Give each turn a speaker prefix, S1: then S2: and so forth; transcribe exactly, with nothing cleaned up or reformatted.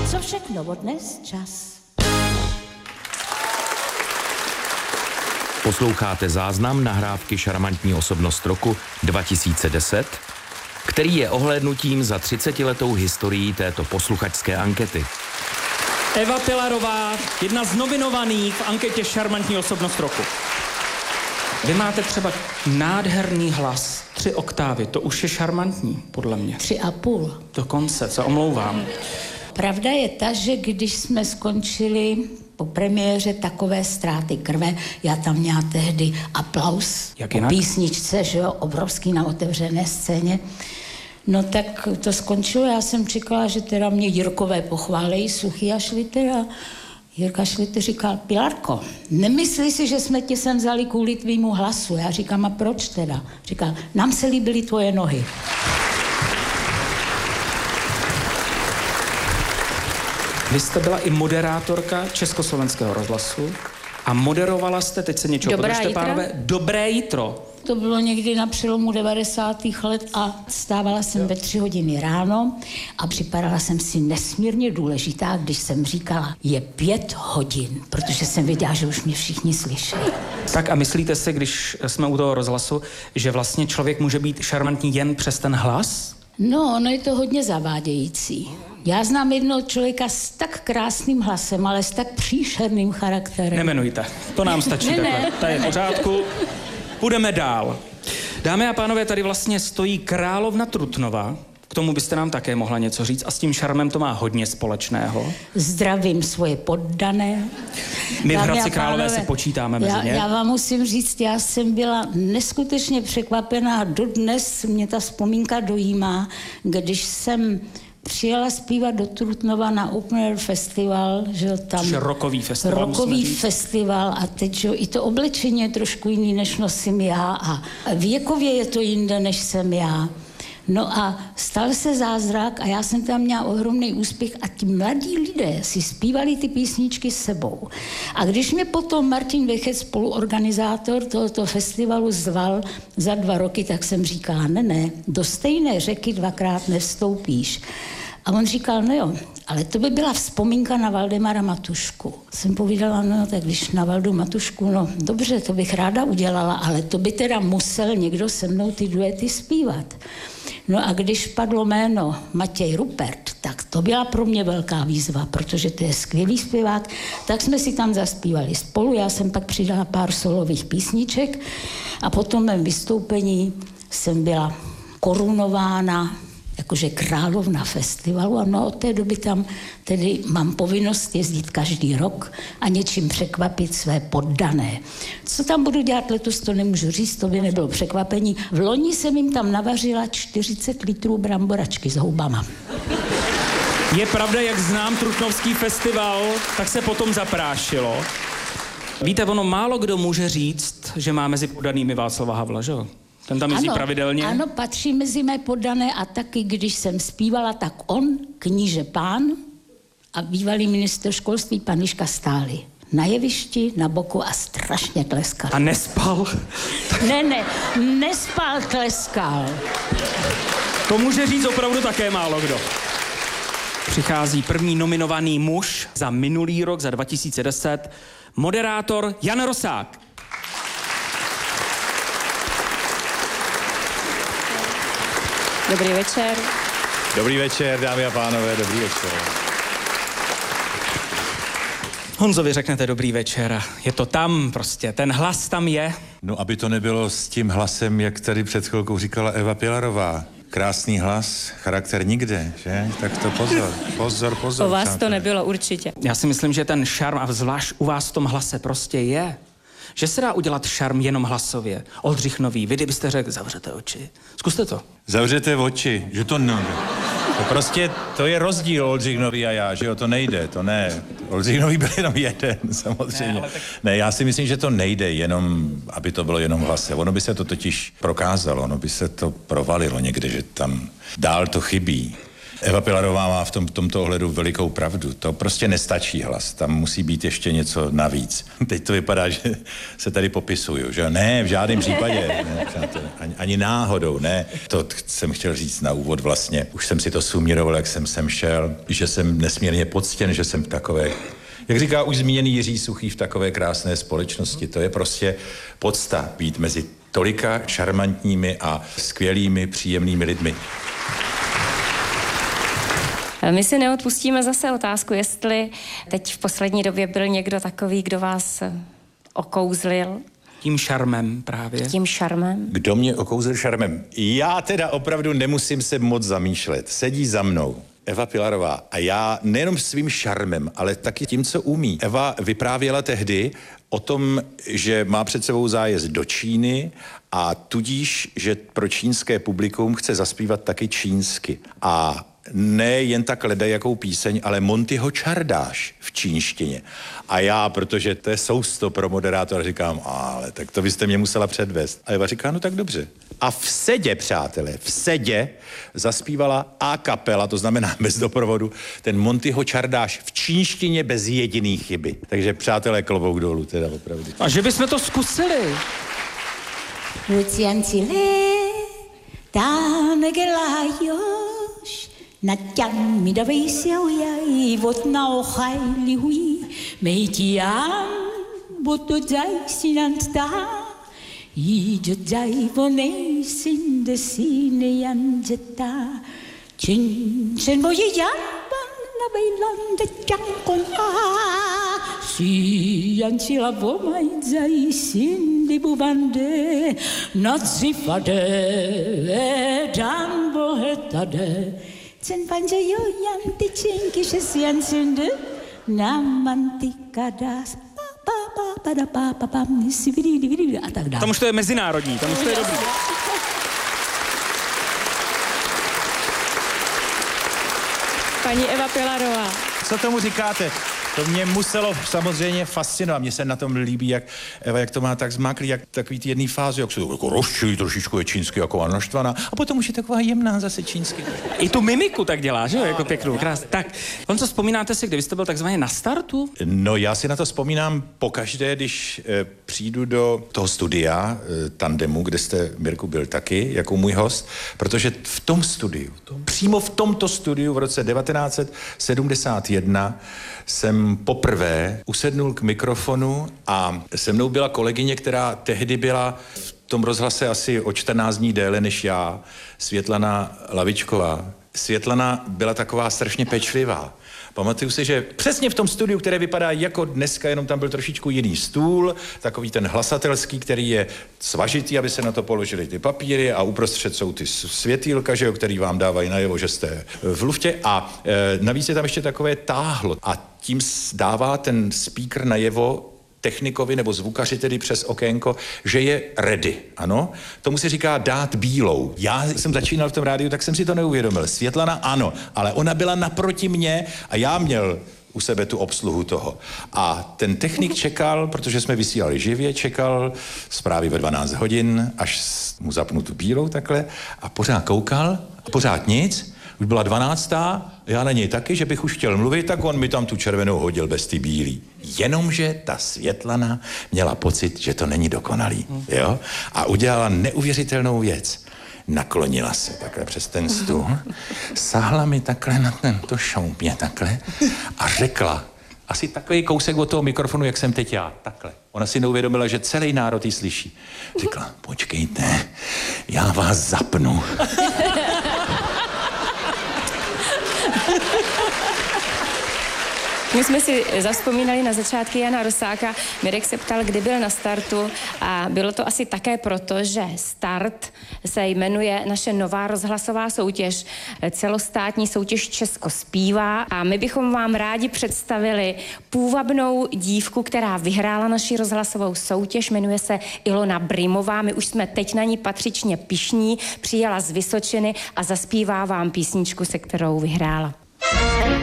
S1: Co všechno odnes čas.
S2: Posloucháte záznam nahrávky Šarmantní osobnost roku dva tisíce deset, který je ohlédnutím za třicetiletou historií této posluchačské ankety.
S3: Eva Pilarová, jedna z nominovaných v anketě Šarmantní osobnost roku. Vy máte třeba nádherný hlas, tři oktávy, to už je šarmantní, podle mě.
S1: Tři a půl.
S3: Dokonce, se omlouvám.
S1: Pravda je ta, že když jsme skončili po premiéře Takové ztráty krve, já tam měla tehdy aplaus
S3: Jak jinak?
S1: Po písničce, že jo, obrovský na otevřené scéně. No tak to skončilo, já jsem čekala, že teda mě Jirkové pochválejí, Suchý a Šliter, a Jirka Šliter říkal, Pilarko, nemyslí si, že jsme tě sem vzali kvůli tvýmu hlasu? Já říkám, a proč teda? Říkal, nám se líbily tvoje nohy.
S3: Vy jste byla i moderátorka Československého rozhlasu a moderovala jste, teď se něčeho
S1: Dobrá
S3: podržte,
S1: jitra?
S3: pánové, Dobré jitro.
S1: To bylo někdy na přelomu devadesátých let a stávala jsem jo. ve tři hodiny ráno a připadala jsem si nesmírně důležitá, když jsem říkala, je pět hodin, protože jsem věděla, že už mě všichni slyšejí.
S3: Tak a myslíte si, když jsme u toho rozhlasu, že vlastně člověk může být šarmantní jen přes ten hlas?
S1: No, ono je to hodně zavádějící. Já znám jednoho člověka s tak krásným hlasem, ale s tak příšerným charakterem.
S3: Nemenujte, to nám stačí
S1: ne,
S3: takhle.
S1: ne,
S3: To je v pořádku. Půjdeme dál. Dámy a pánové, tady vlastně stojí královna Trutnova. K tomu byste nám také mohla něco říct a s tím šarmem to má hodně společného.
S1: Zdravím svoje poddané.
S3: My v
S1: Dámy
S3: Hradci
S1: a
S3: Králové
S1: pánové,
S3: si počítáme mezi
S1: já,
S3: ně.
S1: Já vám musím říct, já jsem byla neskutečně překvapená. Dodnes mě ta vzpomínka dojímá, když jsem přijela zpívat do Trutnova na Open Air Festival, že tam...
S3: Rokový festival,
S1: Rokový festival a teď, že i to oblečení je trošku jiný, než nosím já a věkově je to jinde, než jsem já. No a stal se zázrak a já jsem tam měla ohromný úspěch a ti mladí lidé si zpívali ty písničky s sebou. A když mě potom Martin Vechec, spoluorganizátor tohoto festivalu, zval za dva roky, tak jsem říkala, ne, ne, do stejné řeky dvakrát nevstoupíš. A on říkal, no jo, ale to by byla vzpomínka na Valdemara Matušku. Jsem povídala, no tak když na Valdu Matušku, no dobře, to bych ráda udělala, ale to by teda musel někdo se mnou ty duety zpívat. No a když padlo jméno Matěj Rupert, tak to byla pro mě velká výzva, protože to je skvělý zpěvák, tak jsme si tam zaspívali spolu, já jsem pak přidala pár solových písniček a po tom mém vystoupení jsem byla korunována jakože královna festivalu a no od té doby tam tedy mám povinnost jezdit každý rok a něčím překvapit své poddané. Co tam budu dělat letos, to nemůžu říct, to by nebylo překvapení. V loni jsem jim tam navařila čtyřicet litrů bramboračky s houbama.
S3: Je pravda, jak znám Trutnovský festival, tak se potom zaprášilo. Víte, ono málo kdo může říct, že má mezi poddanými Václava Havla, že jo? Ten tam jezdí
S1: ano,
S3: pravidelně?
S1: Ano, patří mezi mé poddané a taky, když jsem zpívala, tak on, kníže pán a bývalý ministr školství pan Liška stáli na jevišti, na boku a strašně tleskal.
S3: A nespal?
S1: Ne, ne, nespal, tleskal.
S3: To může říct opravdu také málo kdo. Přichází první nominovaný muž za minulý rok, za dva tisíce deset, moderátor Jan Rosák.
S4: Dobrý večer.
S5: Dobrý večer, dámy a pánové, dobrý večer.
S3: Honzovi řeknete dobrý večer. Je to tam prostě, ten hlas tam je.
S5: No, aby to nebylo s tím hlasem, jak tady před chvilkou říkala Eva Pilarová. Krásný hlas, charakter nikde, že? Tak to pozor, pozor, pozor.
S4: O vás
S5: přátelé.
S4: to nebylo určitě.
S3: Já si myslím, že ten šarm, a zvlášť u vás v tom hlase prostě je, že se dá udělat šarm jenom hlasově. Oldřich Nový, vy kdybyste řekl, zavřete oči. Zkuste to.
S5: Zavřete oči, že to ne. To prostě, to je rozdíl Oldřich Nový a já, že jo, to nejde, to ne. Oldřich Nový byl jenom jeden, samozřejmě. Ne, tak... ne, já si myslím, že to nejde jenom, aby to bylo jenom v hlase. Ono by se to totiž prokázalo, ono by se to provalilo někde, že tam dál to chybí. Eva Pilarová má v tom, tomto ohledu velikou pravdu. To prostě nestačí hlas, tam musí být ještě něco navíc. Teď to vypadá, že se tady popisuju, že ne, v žádném případě, ne, přátelé, ani, ani náhodou, ne. To jsem chtěl říct na úvod vlastně. Už jsem si to sumíroval, jak jsem sem šel, že jsem nesmírně poctěn, že jsem takové, jak říká už zmíněný Jiří Suchý, v takové krásné společnosti. To je prostě podsta být mezi tolika šarmantními a skvělými, příjemnými lidmi.
S4: My si neodpustíme zase otázku, jestli teď v poslední době byl někdo takový, kdo vás okouzlil.
S3: Tím šarmem právě.
S4: Tím šarmem.
S5: Kdo mě okouzlil šarmem? Já teda opravdu nemusím se moc zamýšlet. Sedí za mnou Eva Pilarová a já nejenom svým šarmem, ale taky tím, co umí. Eva vyprávěla tehdy o tom, že má před sebou zájezd do Číny a tudíž, že pro čínské publikum chce zaspívat taky čínsky. A ne jen tak leda jakou píseň, ale Montyho čardáš v čínštině. A já, protože to je sousto pro moderátora, říkám, ale tak to byste mě musela předvést. A Eva říká, no tak dobře. A v sedě, přátelé, v sedě zaspívala a kapela, to znamená bez doprovodu, ten Montyho čardáš v čínštině bez jediný chyby. Takže přátelé, klobouk dolů, teda opravdu.
S3: A že bychom to zkusili.
S1: Lucian Cile, Tanegelajoš, na chăn mi davei siêu yai vot nao khai li hui mei tiam boto jai sinanta i jai vonei sin de sine yan jeta chin sen boyi yan ban na bailan de chang con a si yan sila vo mai jai sin de bubande na zifade dan bohetade Sen panja yo yang ti chinki shesian sundu namantikadas pa pa pa da pa pa pa nisiviri diviri a tak dále.
S3: Tam už to je mezinárodní, tam už to je dobrý.
S4: Paní Eva Pilarová.
S5: Co tomu říkáte? To mě muselo samozřejmě fascinovat. Mně se na tom líbí, jak Eva, jak to má tak zmaklý, jak takový ty jedný fáze, jak se to jako rozčilí, trošičku je čínsky, jako naštvaná, a potom už je taková jemná zase čínsky.
S3: I tu mimiku tak dělá, že jo, jako pěknou, krásně. Tak, on co vzpomínáte si, kdy jste byl takzvaně na startu?
S5: No, já si na to vzpomínám pokaždé, když e, přijdu do toho studia e, Tandemu, kde jste, Mirku, byl taky, jako můj host, protože v tom studiu, tom, přímo v tomto studiu v roce devatenáct set sedmdesát jedna jsem poprvé usednul k mikrofonu a se mnou byla kolegyně, která tehdy byla v tom rozhlase asi o čtrnáct dní déle než já, Světlana Lavičková. Světlana byla taková strašně pečlivá. Pamatuju si, že přesně v tom studiu, které vypadá jako dneska, jenom tam byl trošičku jiný stůl, takový ten hlasatelský, který je svažitý, aby se na to položili ty papíry a uprostřed jsou ty světýlka, že jo, který vám dávají najevo, že jste v luftě a e, navíc je tam ještě takové táhlo a tím dává ten speaker najevo technikovi nebo zvukaři tedy přes okénko, že je ready, ano? Tomu se říká dát bílou. Já jsem začínal v tom rádiu, tak jsem si to neuvědomil. Světlana ano, ale ona byla naproti mě a já měl u sebe tu obsluhu toho. A ten technik čekal, protože jsme vysílali živě, čekal zprávy ve dvanáct hodin, až mu zapnu tu bílou takhle a pořád koukal a pořád nic. Už byla dvanáctá, já na něj taky, že bych už chtěl mluvit, tak on mi tam tu červenou hodil bez ty bílý. Jenomže ta Světlana měla pocit, že to není dokonalý, jo? A udělala neuvěřitelnou věc. Naklonila se takhle přes ten stůl, sáhla mi takhle na tento šoupně takhle a řekla, asi takový kousek od toho mikrofonu, jak jsem teď já, takhle. Ona si neuvědomila, že celý národ ji slyší. Řekla, počkejte, já vás zapnu.
S4: My jsme si zavzpomínali na začátky Jana Rosáka. Mirek se ptal, kdy byl na startu a bylo to asi také proto, že Start se jmenuje naše nová rozhlasová soutěž, celostátní soutěž Česko zpívá a my bychom vám rádi představili půvabnou dívku, která vyhrála naši rozhlasovou soutěž, jmenuje se Ilona Brimová. My už jsme teď na ní patřičně pyšní, přijela z Vysočiny a zaspívá vám písničku, se kterou vyhrála.